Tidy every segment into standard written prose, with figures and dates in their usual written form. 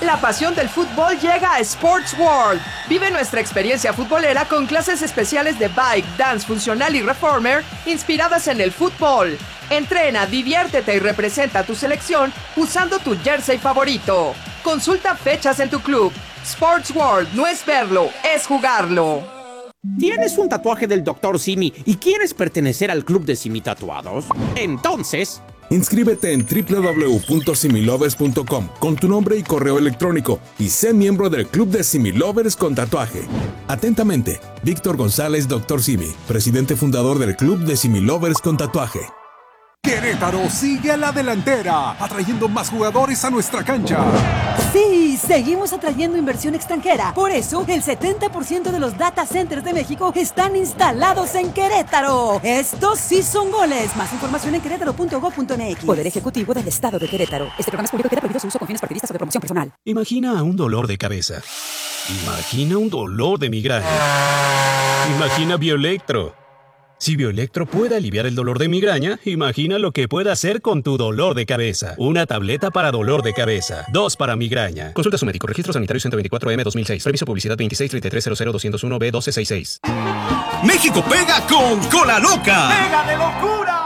La pasión del fútbol llega a Sports World. Vive nuestra experiencia futbolera con clases especiales de bike, dance, funcional y reformer inspiradas en el fútbol. Entrena, diviértete y representa a tu selección usando tu jersey favorito. Consulta fechas en tu club. Sports World no es verlo, es jugarlo. ¿Tienes un tatuaje del Dr. Simi y quieres pertenecer al club de Simi Tatuados? Entonces, inscríbete en www.similovers.com con tu nombre y correo electrónico y sé miembro del club de Similovers con tatuaje. Atentamente, Víctor González, Dr. Simi, presidente fundador del club de Similovers con tatuaje. Querétaro sigue a la delantera, atrayendo más jugadores a nuestra cancha. Sí, seguimos atrayendo inversión extranjera. Por eso, el 70% de los data centers de México están instalados en Querétaro. Estos sí son goles. Más información en querétaro.gov.mx. Poder Ejecutivo del Estado de Querétaro. Este programa es público y queda prohibido su uso con fines partidistas o de promoción personal. Imagina un dolor de cabeza. Imagina un dolor de migraña. Imagina Bioelectro. Si Bioelectro puede aliviar el dolor de migraña, imagina lo que puede hacer con tu dolor de cabeza. Una tableta para dolor de cabeza, 2 para migraña. Consulta a su médico. Registro sanitario 124M 2006. Permiso publicidad 2633000201B1266. México pega con Cola Loca. ¡Pega de locura!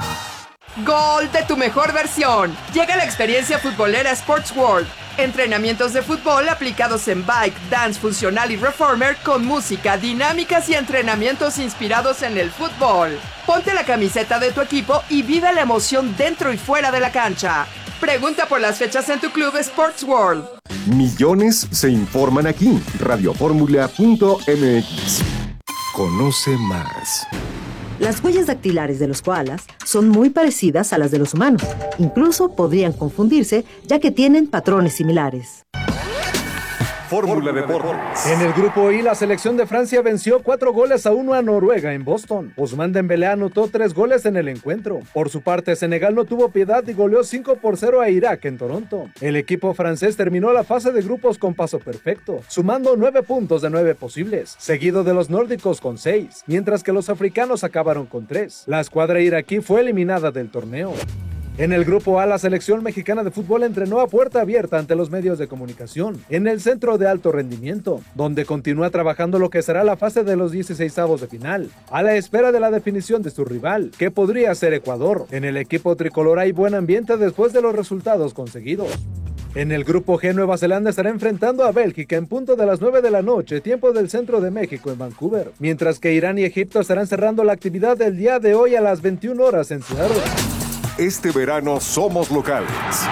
Gol de tu mejor versión. Llega la experiencia futbolera Sports World. Entrenamientos de fútbol aplicados en bike, dance, funcional y reformer con música, dinámicas y entrenamientos inspirados en el fútbol. Ponte la camiseta de tu equipo y vive la emoción dentro y fuera de la cancha. Pregunta por las fechas en tu club Sports World. Millones se informan aquí. Radioformula.mx. Conoce más. Las huellas dactilares de los koalas son muy parecidas a las de los humanos. Incluso podrían confundirse, ya que tienen patrones similares. Fórmula Deportes. En el grupo I, la selección de Francia venció 4-1 a Noruega en Boston. Ousmane Dembélé anotó 3 goles en el encuentro. Por su parte, Senegal no tuvo piedad y goleó 5-0 a Irak en Toronto. El equipo francés terminó la fase de grupos con paso perfecto, sumando 9 puntos de 9 posibles, seguido de los nórdicos con 6, mientras que los africanos acabaron con 3. La escuadra iraquí fue eliminada del torneo. En el grupo A, la selección mexicana de fútbol entrenó a puerta abierta ante los medios de comunicación en el centro de alto rendimiento, donde continúa trabajando lo que será la fase de los 16avos de final, a la espera de la definición de su rival, que podría ser Ecuador. En el equipo tricolor hay buen ambiente después de los resultados conseguidos. En el grupo G, Nueva Zelanda estará enfrentando a Bélgica en punto de las 9 de la noche, tiempo del centro de México en Vancouver, mientras que Irán y Egipto estarán cerrando la actividad del día de hoy a las 21 horas en Seattle. Este verano somos locales.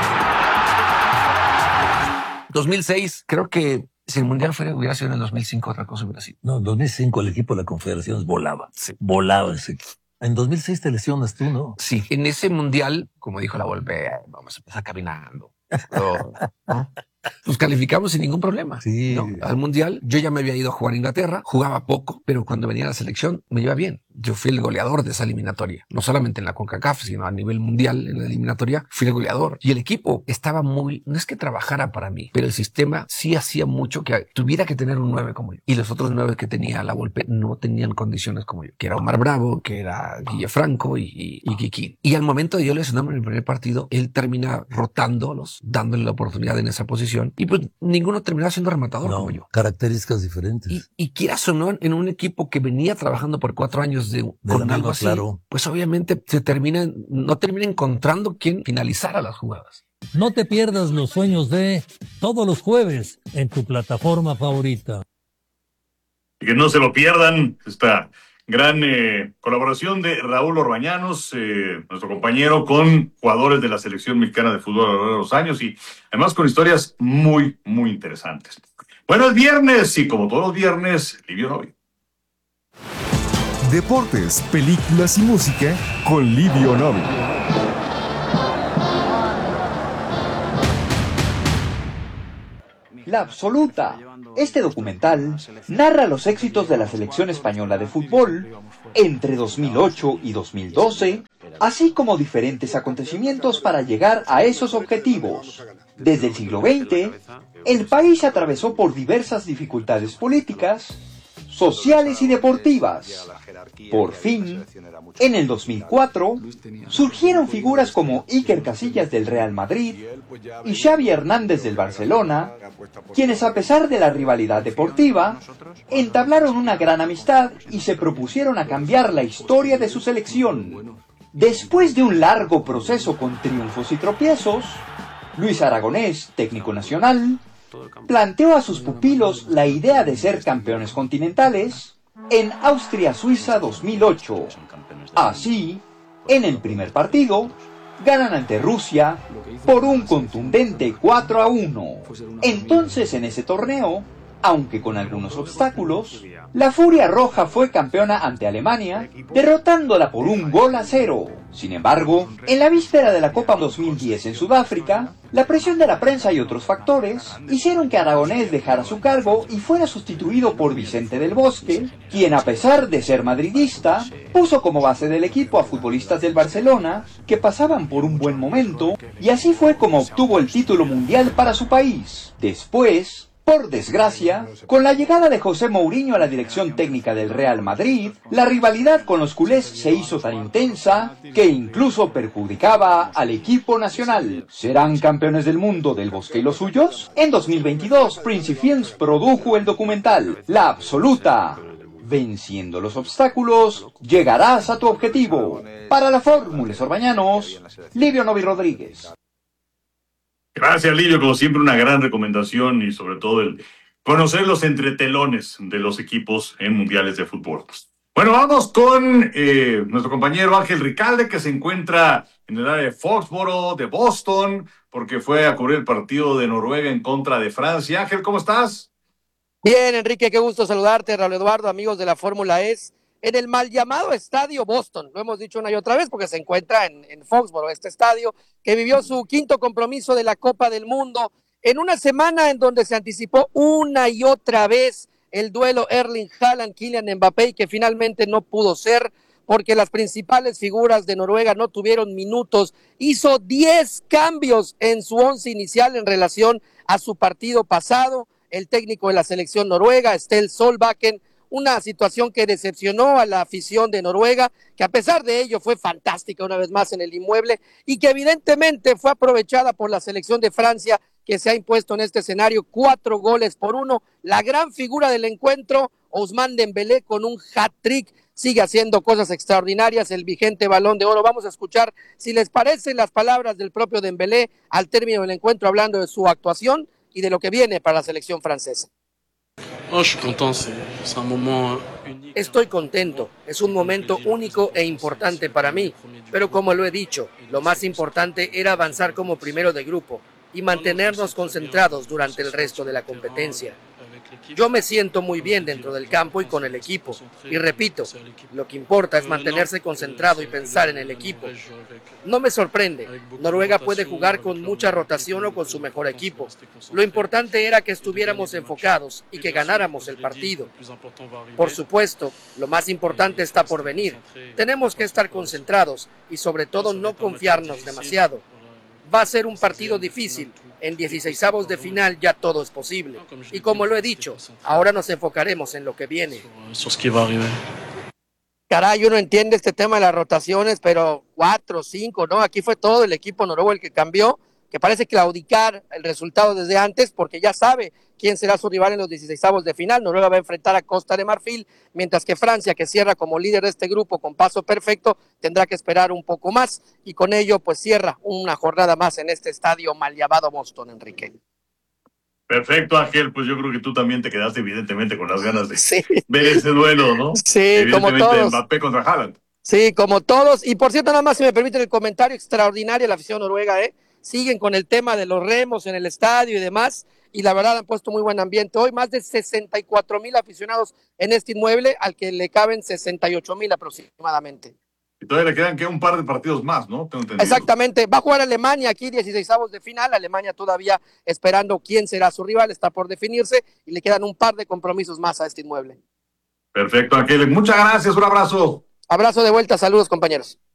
2006, creo que si el Mundial hubiera sido en el 2005, otra cosa hubiera sido. No, en 2005 el equipo de la Confederaciones volaba. Sí. Volaba ese equipo. En 2006 te lesionas tú, ¿no? Sí. En ese Mundial, como dijo la Volpe, vamos a empezar caminando. ¿No? Pues calificamos sin ningún problema. Sí. ¿No? Al Mundial, yo ya me había ido a jugar a Inglaterra, jugaba poco, pero cuando venía a la selección me iba bien. Yo fui el goleador de esa eliminatoria, no solamente en la CONCACAF, sino a nivel mundial en la eliminatoria, fui el goleador. Y el equipo estaba muy, no es que trabajara para mí, pero el sistema sí hacía mucho que tuviera que tener un 9 como yo. Y los otros 9 que tenía la Volpe no tenían condiciones como yo, que era Omar Bravo, que era Guille Franco y Kiki. Y al momento de yo lesionarme en el primer partido, él termina rotándolos, dándole la oportunidad en esa posición. Y pues ninguno terminaba siendo rematador como yo. Características diferentes. Y quieras o no, en un equipo que venía trabajando por 4 años con algo así, claro, pues obviamente no termina encontrando quién finalizara las jugadas. No te pierdas los sueños de todos los jueves en tu plataforma favorita. Que no se lo pierdan esta gran colaboración de Raúl Orbañanos, nuestro compañero, con jugadores de la selección mexicana de fútbol a lo largo de los años y además con historias muy, muy interesantes. Bueno, es viernes y como todos los viernes, Livio Novi. Deportes, películas y música con Livio Novi. La Absoluta. Este documental narra los éxitos de la selección española de fútbol entre 2008 y 2012, así como diferentes acontecimientos para llegar a esos objetivos. Desde el siglo XX, el país atravesó por diversas dificultades políticas, sociales y deportivas, Por fin, en el 2004, surgieron figuras como Iker Casillas del Real Madrid y Xavi Hernández del Barcelona, quienes a pesar de la rivalidad deportiva, entablaron una gran amistad y se propusieron a cambiar la historia de su selección. Después de un largo proceso con triunfos y tropiezos, Luis Aragonés, técnico nacional, planteó a sus pupilos la idea de ser campeones continentales en Austria-Suiza 2008. Así, en el primer partido, ganan ante Rusia por un contundente 4-1. Entonces, en ese torneo, aunque con algunos obstáculos, la Furia Roja fue campeona ante Alemania, derrotándola por 1-0. Sin embargo, en la víspera de la Copa 2010 en Sudáfrica, la presión de la prensa y otros factores hicieron que Aragonés dejara su cargo y fuera sustituido por Vicente del Bosque, quien a pesar de ser madridista, puso como base del equipo a futbolistas del Barcelona que pasaban por un buen momento, y así fue como obtuvo el título mundial para su país. Después, por desgracia, con la llegada de José Mourinho a la dirección técnica del Real Madrid, la rivalidad con los culés se hizo tan intensa que incluso perjudicaba al equipo nacional. ¿Serán campeones del mundo del Bosque y los suyos? En 2022, Princi Films produjo el documental La Absoluta. Venciendo los obstáculos, llegarás a tu objetivo. Para la Fórmula Orbañanos, Livio Novi Rodríguez. Gracias, Livio, como siempre una gran recomendación y sobre todo el conocer los entretelones de los equipos en mundiales de fútbol. Bueno, vamos con nuestro compañero Ángel Ricalde, que se encuentra en el área de Foxboro, de Boston, porque fue a cubrir el partido de Noruega en contra de Francia. Ángel, ¿cómo estás? Bien, Enrique, qué gusto saludarte, Raúl Eduardo, amigos de la Fórmula E, en el mal llamado Estadio Boston. Lo hemos dicho una y otra vez porque se encuentra en Foxboro, este estadio que vivió su quinto compromiso de la Copa del Mundo en una semana en donde se anticipó una y otra vez el duelo Erling Haaland-Kylian Mbappé, y que finalmente no pudo ser porque las principales figuras de Noruega no tuvieron minutos. Hizo 10 cambios en su once inicial en relación a su partido pasado. El técnico de la selección noruega, Ståle Solbakken, una situación que decepcionó a la afición de Noruega, que a pesar de ello fue fantástica una vez más en el inmueble y que evidentemente fue aprovechada por la selección de Francia, que se ha impuesto en este escenario 4-1. La gran figura del encuentro, Ousmane Dembélé, con un hat-trick, sigue haciendo cosas extraordinarias, el vigente Balón de Oro. Vamos a escuchar si les parecen las palabras del propio Dembélé al término del encuentro, hablando de su actuación y de lo que viene para la selección francesa. Estoy contento, es un momento único e importante para mí, pero como lo he dicho, lo más importante era avanzar como primero de grupo y mantenernos concentrados durante el resto de la competencia. Yo me siento muy bien dentro del campo y con el equipo, y repito, lo que importa es mantenerse concentrado y pensar en el equipo. No me sorprende, Noruega puede jugar con mucha rotación o con su mejor equipo. Lo importante era que estuviéramos enfocados y que ganáramos el partido. Por supuesto, lo más importante está por venir. Tenemos que estar concentrados y sobre todo no confiarnos demasiado. Va a ser un partido difícil. En 16avos de final ya todo es posible. Y como lo he dicho, ahora nos enfocaremos en lo que viene. Caray, uno entiende este tema de las rotaciones, pero 4, 5, ¿no? Aquí fue todo el equipo noruego el que cambió, que parece claudicar el resultado desde antes, porque ya sabe quién será su rival en los 16avos de final. Noruega va a enfrentar a Costa de Marfil, mientras que Francia, que cierra como líder de este grupo con paso perfecto, tendrá que esperar un poco más, y con ello pues cierra una jornada más en este estadio mal llamado Boston, Enrique. Perfecto, Ángel, pues yo creo que tú también te quedaste evidentemente con las ganas de ver ese duelo, ¿no? Sí, como todos. Mbappé contra Haaland. Sí, como todos. Y por cierto, nada más si me permiten el comentario extraordinario de la afición noruega, siguen con el tema de los remos en el estadio y demás, y la verdad han puesto muy buen ambiente. Hoy más de 64,000 aficionados en este inmueble, al que le caben 68,000 aproximadamente. Y todavía le quedan un par de partidos más, ¿no? Exactamente, va a jugar Alemania aquí 16avos de final, Alemania todavía esperando quién será su rival, está por definirse, y le quedan un par de compromisos más a este inmueble. Perfecto, Ángel, muchas gracias, un abrazo. Abrazo de vuelta, saludos compañeros.